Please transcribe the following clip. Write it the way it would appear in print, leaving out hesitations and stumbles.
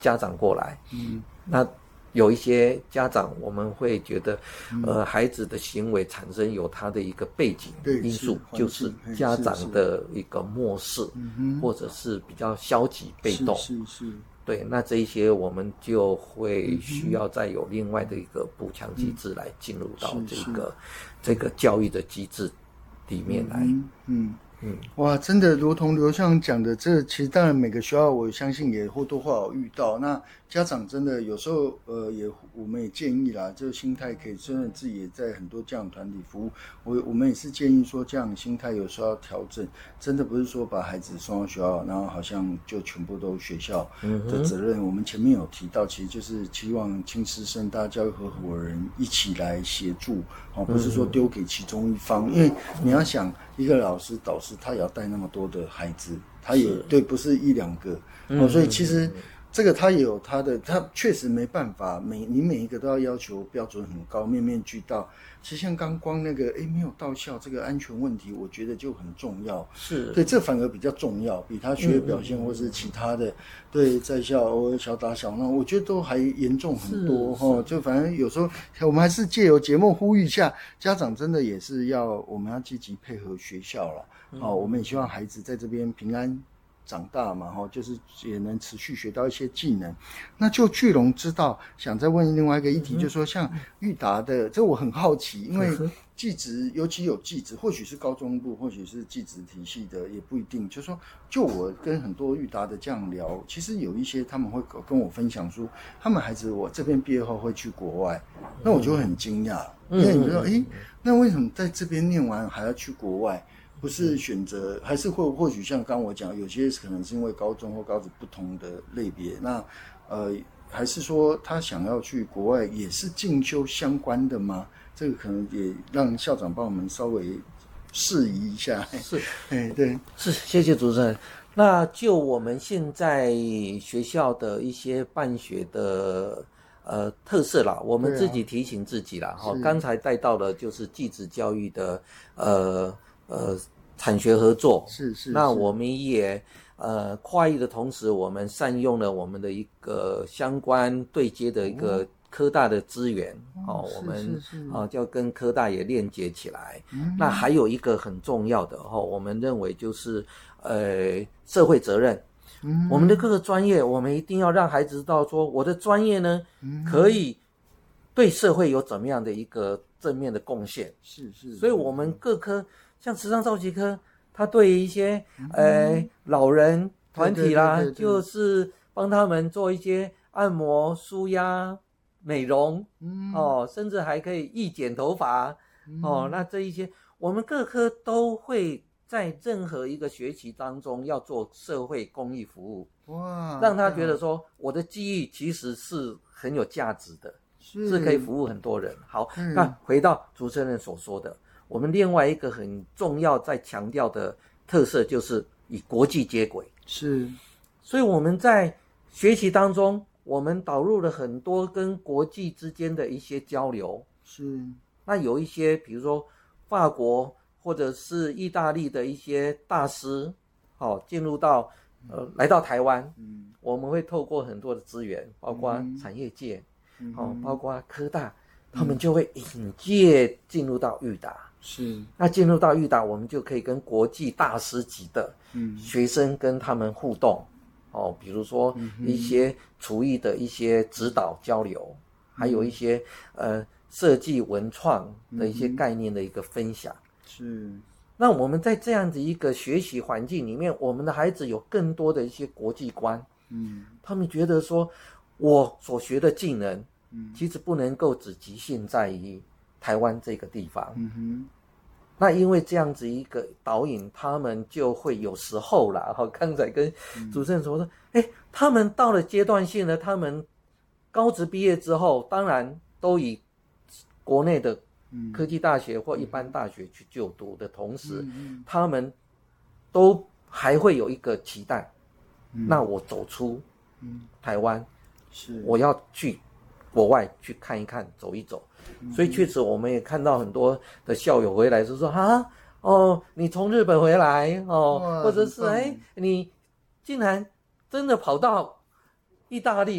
家长过来，那有一些家长我们会觉得，孩子的行为产生有他的一个背景因素，就是家长的一个漠视，或者是比较消极被动， 是。 对，那这一些我们就会需要再有另外的一个补强机制来进入到这个教育的机制里面来。 哇，真的如同刘校长讲的，这其实当然每个学校我相信也或多或少遇到。那家长真的有时候我们也建议啦，这个心态可以真的自己也在很多家长团体服务。我们也是建议说，家长心态有时候要调整，真的不是说把孩子送到学校，然后好像就全部都学校的责任。我们前面有提到，其实就是期望亲师生大家教育合伙人一起来协助，不是说丢给其中一方，因为你要想一个老师导师他也要带那么多的孩子，他也对不是一两个，所以其实这个他也有他的，他确实没办法，你每一个都要求标准很高，面面俱到。其实像刚光那个没有到校这个安全问题，我觉得就很重要。 是，对， 这反而比较重要，比他学业表现或是其他的，对在校偶尔小打小闹，我觉得都还严重很多就反正有时候我们还是借由节目呼吁一下，家长真的也是我们要积极配合学校啦。我们也希望孩子在这边平安长大嘛，就是也能持续学到一些技能。那就巨龙知道，想再问另外一个议题，就是说像育达的，这我很好奇，因为技职尤其有技职，或许是高中部，或许是技职体系的，也不一定。就是说，就我跟很多育达的这样聊，其实有一些他们会跟我分享说，他们孩子我这边毕业后会去国外，那我就会很惊讶，因为你说，那为什么在这边念完还要去国外？不是选择，还是或许像刚我讲，有些可能是因为高中或高职不同的类别，那还是说他想要去国外也是进修相关的吗？这个可能也让校长帮我们稍微释疑一下。 是， 对， 是，谢谢主持人。那就我们现在学校的一些办学的特色啦，我们自己提醒自己啦。刚才带到的就是技职教育的产学合作， 是。 那我们也跨域的同时，我们善用了我们的一个相关对接的一个科大的资源，我们就跟科大也链接起来。那还有一个很重要的我们认为就是社会责任。我们的各个专业，我们一定要让孩子知道说，我的专业呢，可以对社会有怎么样的一个正面的贡献。 是。 所以我们各科像慈善照护科，他对一些老人团体啦，就是帮他们做一些按摩、舒压、美容，甚至还可以易剪头发，那这一些我们各科都会在任何一个学期当中要做社会公益服务，让他觉得说我的技艺其实是很有价值的，是可以服务很多人。好，那回到主持人所说的，我们另外一个很重要在强调的特色就是以国际接轨。 是， 所以我们在学习当中，我们导入了很多跟国际之间的一些交流。 是， 那有一些比如说法国或者是意大利的一些大师，进入到来到台湾，我们会透过很多的资源，包括产业界，包括科大，他们就会引介进入到育达。 是， 那进入到育达，我们就可以跟国际大师级的学生跟他们互动，比如说一些厨艺的一些指导交流，还有一些设计文创的一些概念的一个分享。 是， 那我们在这样子一个学习环境里面，我们的孩子有更多的一些国际观，他们觉得说我所学的技能，其实不能够只局限在于台湾这个地方。那因为这样子一个导引，他们就会有时候啦，刚才跟主持人说，他们到了阶段性的，他们高职毕业之后，当然都以国内的科技大学或一般大学去就读的同时，他们都还会有一个期待，那我走出台湾，我要去国外去看一看，走一走。所以确实我们也看到很多的校友回来就说你从日本回来或者是你竟然真的跑到意大利